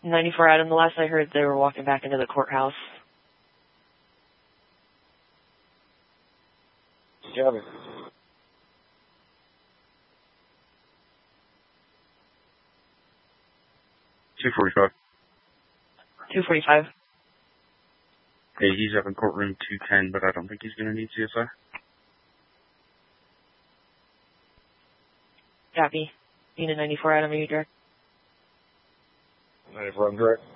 94 Adam, the last I heard, they were walking back into the courthouse. Got it. 245. 245. Hey, he's up in courtroom 210, but I don't think he's going to need CSI. Copy. Unit 94 Adam, are you direct? 94, I'm direct.